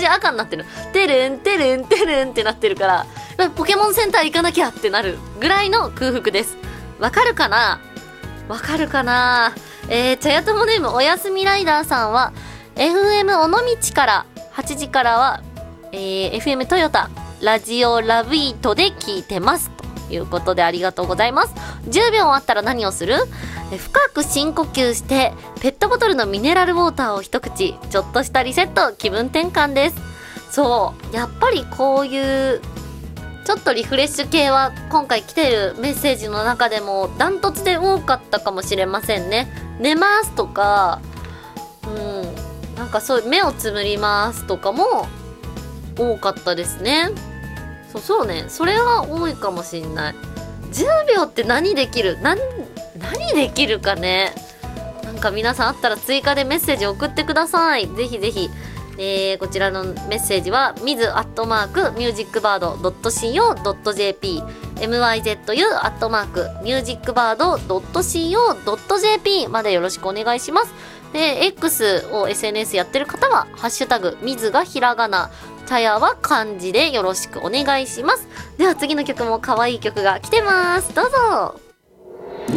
字赤になってる。てるんてるんてるんってなってるから、ポケモンセンター行かなきゃってなるぐらいの空腹です。わかるかな？わかるかな？茶屋友ネームおやすみライダーさんは、FM 尾道から8時からは、FM トヨタラジオラビートで聞いてますということで、ありがとうございます。10秒あったら何をする？深く深呼吸してペットボトルのミネラルウォーターを一口、ちょっとしたリセット、気分転換です。そうやっぱりこういうちょっとリフレッシュ系は今回来てるメッセージの中でもダントツで多かったかもしれませんね。寝ますとか、なんかそう目をつむりますとかも多かったですね。そうね、それは多いかもしんない。10秒って何できる？何できるかね。なんか皆さんあったら追加でメッセージ送ってください。ぜひぜひ。こちらのメッセージは mizu@musicbird.co.jp mizu@musicbird.co.jp までよろしくお願いします。で、X を SNS やってる方はハッシュタグみずがひらがな、茶屋は漢字でよろしくお願いします。では次の曲も可愛い曲が来てます。どうぞ。